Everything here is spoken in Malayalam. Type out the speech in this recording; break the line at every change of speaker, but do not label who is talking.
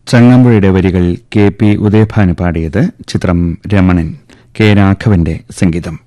ചങ്ങമ്പുഴയുടെ വരികൾ കെ പി ഉദയഭാനു പാടിയത്. ചിത്രം രമണൻ. കെ രാഘവന്റെ സംഗീതം.